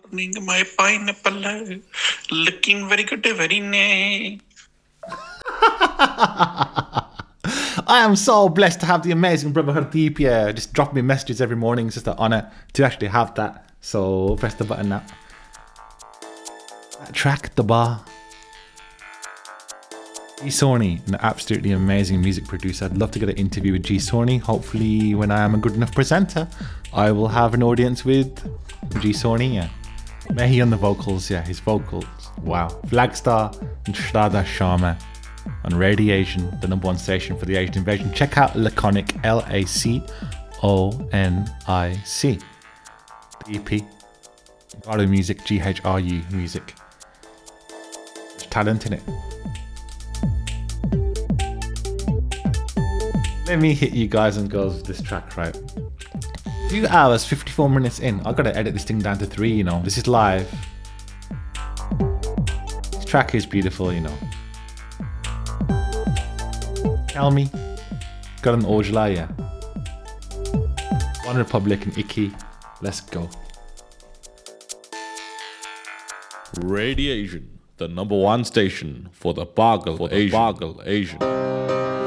opening my pineapple. Looking very good, very nice. I am so blessed to have the amazing brother Hardeep here. Just drop me messages every morning. It's just an honor to actually have that. So press the button now. That track, The Bar. G Sorny, an absolutely amazing music producer. I'd love to get an interview with G Sorny. Hopefully, when I am a good enough presenter, I will have an audience with G Sorny. Yeah. Mehi on the vocals. Yeah, his vocals. Wow. Flagstar and Shraddha Sharma on Radiation, the #1 station for the Asian invasion. Check out Laconic, Laconic. EP. Garu Music, GHRU Music. There's talent in it. Let me hit you guys and girls with this track, right? 2 hours, 54 minutes in. I gotta edit this thing down to 3, you know. This is live. This track is beautiful, you know. Tell me. Got an Ojala, yeah. One Republic and Icky. Let's go. Radiation, the #1 station for the Bargal Asian.